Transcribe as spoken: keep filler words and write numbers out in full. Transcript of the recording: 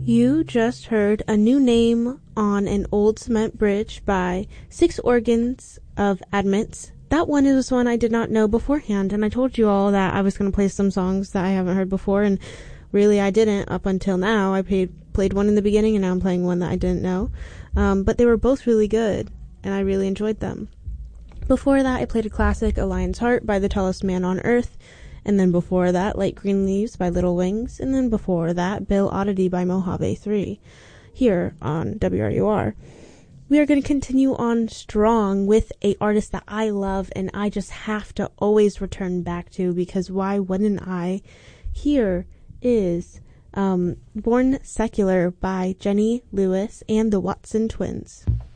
You just heard A New Name on an Old Cement Bridge by Six Organs of Admits. That one is one I did not know beforehand, and I told you all that I was going to play some songs that I haven't heard before, and really I didn't up until now. I played, played one in the beginning, and now I'm playing one that I didn't know. Um, but they were both really good, and I really enjoyed them. Before that, I played a classic, A Lion's Heart by The Tallest Man on Earth, and then before that, Light Green Leaves by Little Wings, and then before that, Bill Oddity by Mojave three, here on W R U R. We are going to continue on strong with a artist that I love and I just have to always return back to, because why wouldn't I? Here is um, Born Secular by Jenny Lewis and the Watson Twins.